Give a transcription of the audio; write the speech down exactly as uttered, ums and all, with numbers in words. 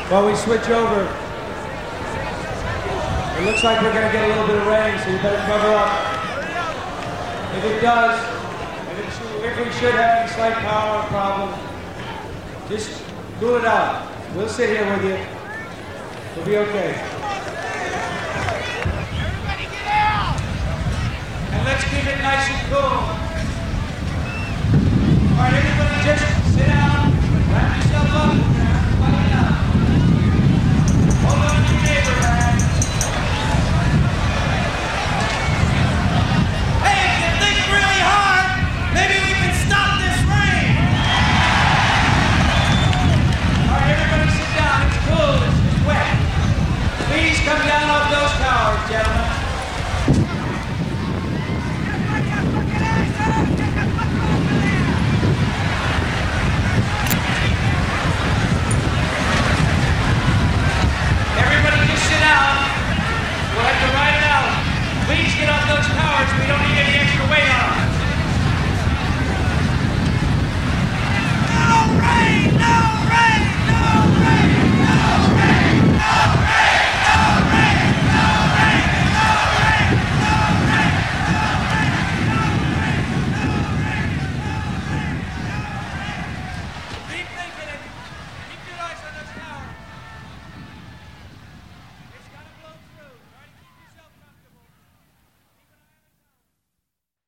While we switch over, it looks like we're going to get a little bit of rain, so you better cover up. If it does, if, it should, if we should have any slight power problem, just cool it out. We'll sit here with you. We'll be okay. Everybody get out! And let's keep it nice and cool.